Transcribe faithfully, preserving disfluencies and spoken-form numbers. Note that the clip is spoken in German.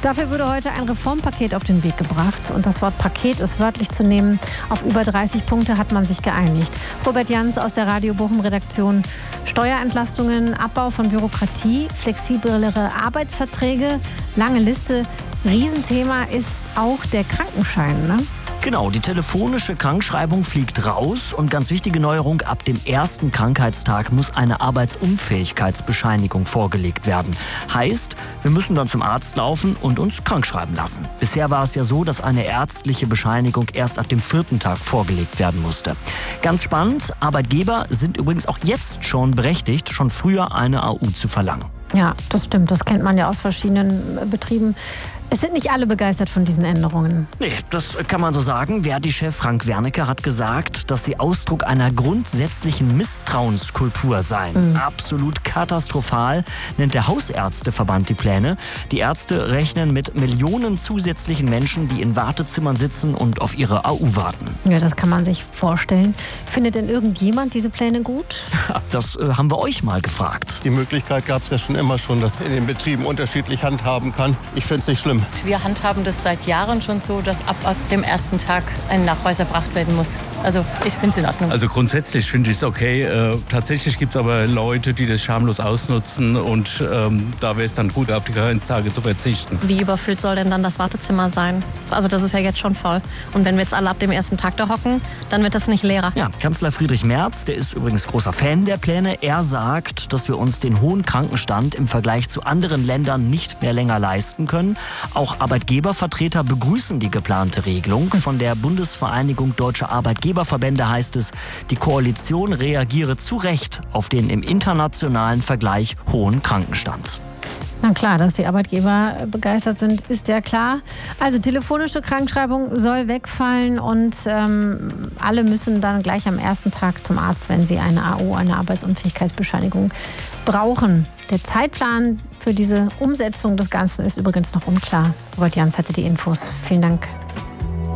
Dafür wurde heute ein Reformpaket auf den Weg gebracht. Und das Wort Paket ist wörtlich zu nehmen. Auf über dreißig Punkte hat man sich geeinigt. Robert Jans aus der Radio Bochum-Redaktion. Steuerentlastungen, Abbau von Bürokratie, flexiblere Arbeitsverträge, lange Liste. Riesenthema ist auch der Krankenschein, ne? Genau, die telefonische Krankschreibung fliegt raus und ganz wichtige Neuerung, ab dem ersten Krankheitstag muss eine Arbeitsunfähigkeitsbescheinigung vorgelegt werden. Heißt, wir müssen dann zum Arzt laufen und uns krankschreiben lassen. Bisher war es ja so, dass eine ärztliche Bescheinigung erst ab dem vierten Tag vorgelegt werden musste. Ganz spannend, Arbeitgeber sind übrigens auch jetzt schon berechtigt, schon früher eine A U zu verlangen. Ja, das stimmt. Das kennt man ja aus verschiedenen Betrieben. Es sind nicht alle begeistert von diesen Änderungen. Nee, das kann man so sagen. Verdi-Chef Frank Wernicke hat gesagt, dass sie Ausdruck einer grundsätzlichen Misstrauenskultur seien. Mhm. Absolut katastrophal, nennt der Hausärzteverband die Pläne. Die Ärzte rechnen mit Millionen zusätzlichen Menschen, die in Wartezimmern sitzen und auf ihre A U warten. Ja, das kann man sich vorstellen. Findet denn irgendjemand diese Pläne gut? Das äh, haben wir euch mal gefragt. Die Möglichkeit gab es ja schon immer schon, dass man in den Betrieben unterschiedlich handhaben kann. Ich finde es nicht schlimm. Wir handhaben das seit Jahren schon so, dass ab, ab dem ersten Tag ein Nachweis erbracht werden muss. Also ich finde es in Ordnung. Also grundsätzlich finde ich es okay. Äh, tatsächlich gibt es aber Leute, die das schamlos ausnutzen und ähm, da wäre es dann gut, auf die Karenztage zu verzichten. Wie überfüllt soll denn dann das Wartezimmer sein? Also das ist ja jetzt schon voll. Und wenn wir jetzt alle ab dem ersten Tag da hocken, dann wird das nicht leerer. Ja, Kanzler Friedrich Merz, der ist übrigens großer Fan der Pläne. Er sagt, dass wir uns den hohen Krankenstand im Vergleich zu anderen Ländern nicht mehr länger leisten können. Auch Arbeitgebervertreter begrüßen die geplante Regelung. Von der Bundesvereinigung Deutscher Arbeitgeberverbände heißt es, die Koalition reagiere zu Recht auf den im internationalen Vergleich hohen Krankenstand. Na klar, dass die Arbeitgeber begeistert sind, ist ja klar. Also telefonische Krankschreibung soll wegfallen und ähm, alle müssen dann gleich am ersten Tag zum Arzt, wenn sie eine A U, eine Arbeitsunfähigkeitsbescheinigung brauchen. Der Zeitplan für diese Umsetzung des Ganzen ist übrigens noch unklar. Robert Jans hatte die Infos. Vielen Dank.